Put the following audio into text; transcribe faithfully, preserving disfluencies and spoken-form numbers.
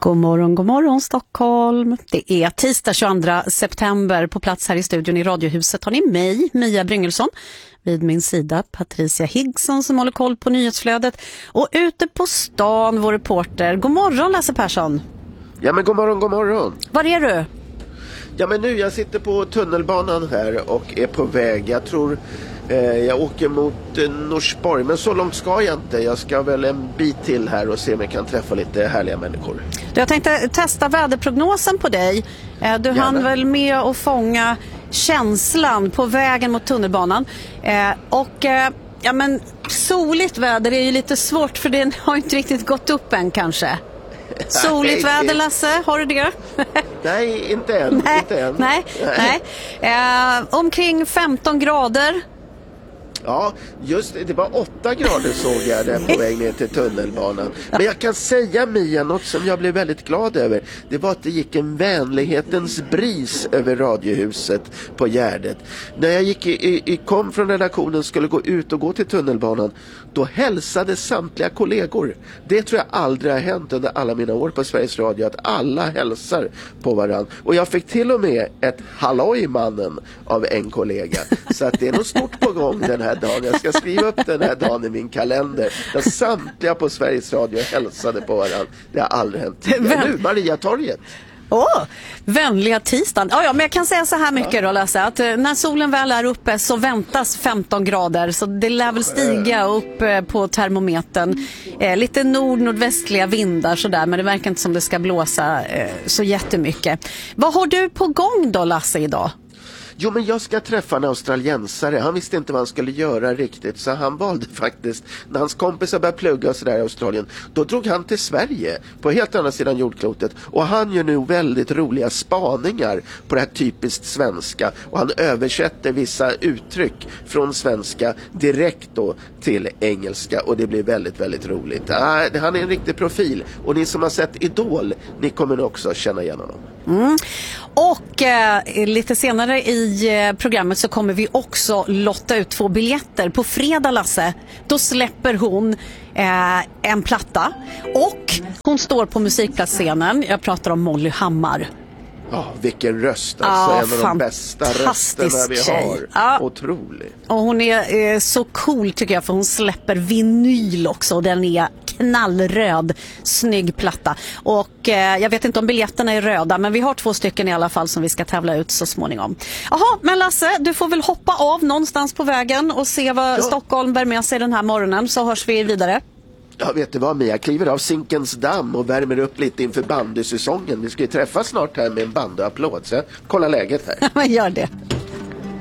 God morgon, god morgon Stockholm. Det är tisdag tjugoandra september. På plats här i studion i Radiohuset har ni mig, Mia Bryngelsson. Vid min sida Patricia Higson som håller koll på nyhetsflödet. Och ute på stan vår reporter. God morgon Lasse Persson. Ja men god morgon, god morgon. Var är du? Ja men nu, jag sitter på tunnelbanan här och är på väg. Jag tror eh, jag åker mot eh, Norsborg, men så långt ska jag inte. Jag ska väl en bit till här och se om jag kan träffa lite härliga människor. Jag tänkte testa väderprognosen på dig. Eh, du Gärna. hann väl med att fånga känslan på vägen mot tunnelbanan. Eh, och eh, ja men soligt väder är ju lite svårt för det har inte riktigt gått upp än kanske. Soligt väder, Lasse, har du det? Nej, inte än. Nej, inte än. nej, nej. Eh, omkring femton grader. Ja, just det, det var åtta grader såg jag där på väg ner till tunnelbanan. Men jag kan säga, Mia, något som jag blev väldigt glad över. Det var att det gick en vänlighetens bris över Radiohuset på Gärdet. När jag gick i, i, kom från redaktionen skulle gå ut och gå till tunnelbanan, då hälsade samtliga kollegor. Det tror jag aldrig har hänt under alla mina år på Sveriges Radio, att alla hälsar på varann. Och jag fick till och med ett halloj mannen av en kollega. Så att det är något stort på gång den här dagen. Jag ska skriva upp den här dagen i min kalender. Där samtliga på Sveriges Radio hälsade på varandra. Det har aldrig hänt. Ja, nu, Mariatorget. Åh, oh, vänliga tisdagen. Ja, ja, men jag kan säga så här mycket då, Lasse, att när solen väl är uppe så väntas femton grader. Så det lär väl stiga upp på termometern. Eh, lite nord-nordvästliga vindar sådär, men det verkar inte som det ska blåsa eh, så jättemycket. Vad har du på gång då, Lasse, idag? Jo, men jag ska träffa en australiensare. Han visste inte vad han skulle göra riktigt, så han valde faktiskt, när hans kompisar började plugga och sådär i Australien, då drog han till Sverige på helt andra sidan jordklotet. Och han gör nu väldigt roliga spaningar på det här typiskt svenska. Och han översätter vissa uttryck från svenska direkt då till engelska. Och det blir väldigt, väldigt roligt. Han är en riktig profil. Och ni som har sett Idol, ni kommer nog också känna igen honom. Mm. Och eh, lite senare i eh, programmet så kommer vi också lotta ut två biljetter. På fredag, Lasse, då släpper hon eh, en platta. Och hon står på musikplatsscenen. Jag pratar om Molly Hammar. Ja, oh, vilken röst, alltså. Ja, en av de bästa rösterna vi tjej. har. Ja. Otrolig. Och hon är eh, så cool tycker jag, för hon släpper vinyl också. Och den är knallröd, snygg platta. Och eh, jag vet inte om biljetterna är röda, men vi har två stycken i alla fall som vi ska tävla ut så småningom. Jaha, men Lasse, du får väl hoppa av någonstans på vägen och se vad ja. Stockholm bär med sig den här morgonen, så hörs vi vidare. Ja, vet du vad, Mia? Jag kliver av Zinkens damm och värmer upp lite inför bandysäsongen. Vi ska ju träffas snart här med en bandyapplåd, så kolla läget här. Men gör det.